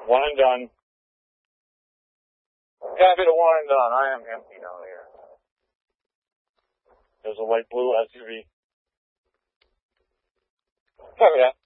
One and done. Happy to one and done. I am empty down here. There's a light blue SUV. Oh, yeah.